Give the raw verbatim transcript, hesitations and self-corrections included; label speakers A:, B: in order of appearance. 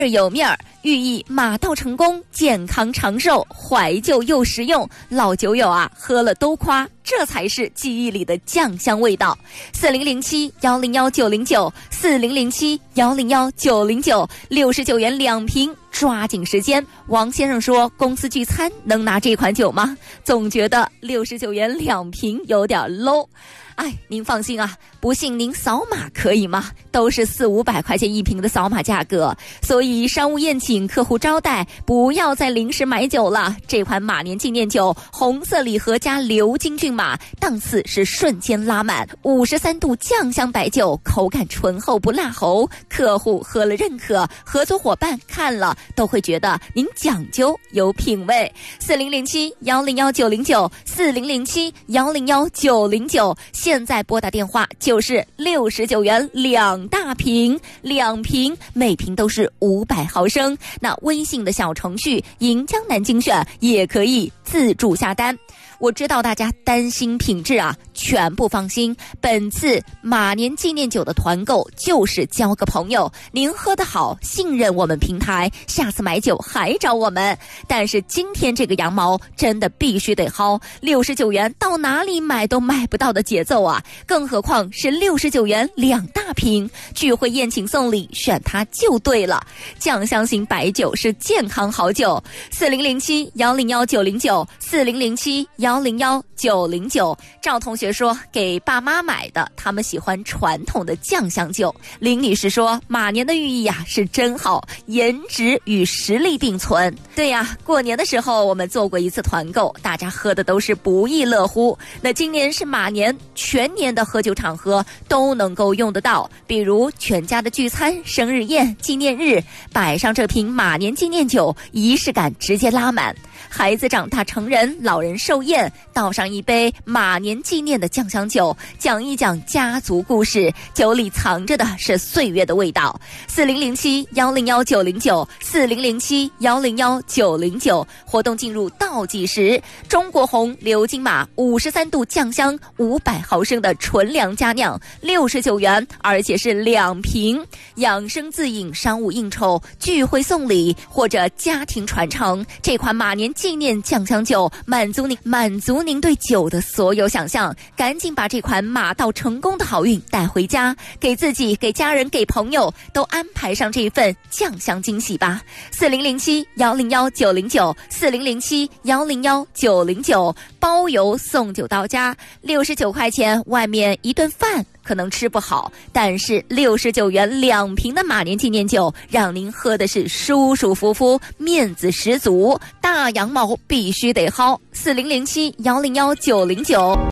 A: 有面儿，寓意马到成功、健康长寿，怀旧又实用。老酒友啊，喝了都夸，这才是记忆里的酱香味道。四零零七幺零幺九零九，四零零七幺零幺九零九，六十九元两瓶，抓紧时间。王先生说，公司聚餐能拿这款酒吗？总觉得六十九元两瓶有点 low。哎，您放心啊，不信您扫码可以吗？都是四五百块钱一瓶的扫码价格，所以商务宴请、客户招待，不要再临时买酒了。这款马年纪念酒，红色礼盒加鎏金骏马，档次是瞬间拉满。五十三度酱香白酒，口感醇厚不辣喉，客户喝了认可，合作伙伴看了都会觉得您讲究有品味。四零零七幺零幺九零九，四零零七幺零幺九零九。现在拨打电话就是六十九元两大瓶，两瓶每瓶都是五百毫升。那微信的小程序银江南精选也可以自助下单。我知道大家担心品质啊，全部放心。本次马年纪念酒的团购就是交个朋友，您喝得好，信任我们平台，下次买酒还找我们。但是今天这个羊毛真的必须得薅，六十九元到哪里买都买不到的节奏啊！更何况是六十九元两大瓶，聚会宴请送礼选它就对了。酱香型白酒是健康好酒，四零零七幺零幺九零九，四零零七幺零幺九零九。赵同学说给爸妈买的，他们喜欢传统的酱香酒。林女士说马年的寓意啊是真好，颜值与实力并存。对呀，过年的时候我们做过一次团购，大家喝的都是不亦乐乎。那今年是马年，全年的喝酒场合都能够用得到，比如全家的聚餐、生日宴、纪念日，摆上这瓶马年纪念酒，仪式感直接拉满。孩子长大成人，老人寿宴，倒上一杯马年纪念的酱香酒，讲一讲家族故事，酒里藏着的是岁月的味道。四零零七幺零幺九零九，四零零七幺零幺九零九。活动进入倒计时，中国红鎏金马五十三度酱香五百毫升的纯粮佳酿，六十九元，而且是两瓶。养生自饮、商务应酬、聚会送礼或者家庭传承，这款马年纪念酱香酒满足您满足您对酒的所有想象。赶紧把这款马到成功的好运带回家，给自己、给家人、给朋友都安排上这份酱香惊喜吧。四零零七幺零幺九零九，四零零七幺零幺九零九，包邮送酒到家。六十九块钱，外面一顿饭可能吃不好，但是六十九元两瓶的马年纪念酒，让您喝的是舒舒服服，面子十足。大羊毛必须得薅，四零零七幺零幺九零九。